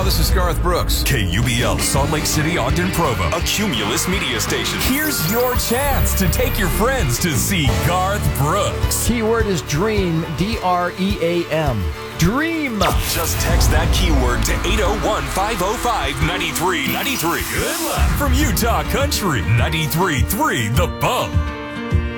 this is Garth Brooks. KUBL, Salt Lake City, Ogden, Provo, a Cumulus media station. Here's your chance to take your friends to see Garth Brooks. Keyword is dream, D-R-E-A-M. Dream. Just text that keyword to 801-505-9393. Good luck from Utah Country 93.3 The Bump.